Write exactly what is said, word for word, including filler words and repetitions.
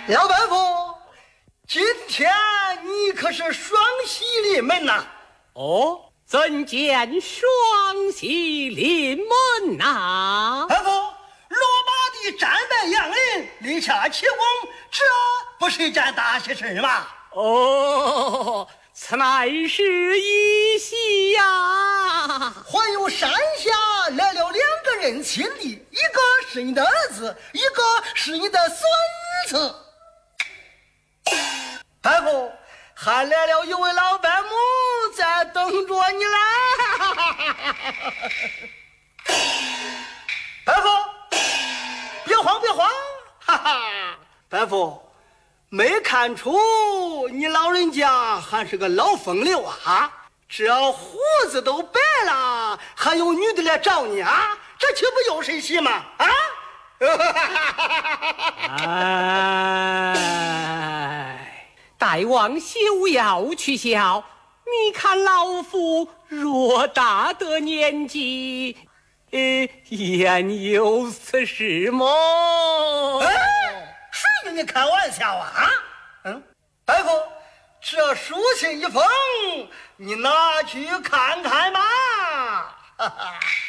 老板夫，今天你可是双喜临门呐！ 哦，怎见双喜临门呐？ 板夫，罗马的战败杨林，立下奇功，这不是一件大喜事吗？ 哦，此乃是一喜呀！ 还有山下来了两个人亲的，一个是你的儿子，一个是你的孙子。板夫，还来了一位老板母在等着你来。板夫，别慌别慌，哈哈，板夫，没看出你老人家还是个老风流啊！这胡子都白了，还有女的来找你啊？这岂不有谁喜吗？啊！ 哎，大王休要取笑，你看老夫偌大的年纪，呃，焉有此事么？ 哎，谁跟你开玩笑啊？啊，嗯，大夫，这书信一封，你拿去看看吧。哈哈。